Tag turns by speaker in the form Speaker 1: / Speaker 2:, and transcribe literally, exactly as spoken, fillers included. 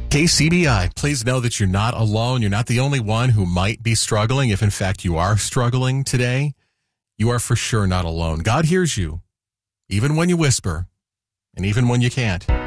Speaker 1: K C B I, please know that you're not alone. You're not the only one who might be struggling. If in fact you are struggling today, you are for sure not alone. God hears you, even when you whisper, and even when you can't.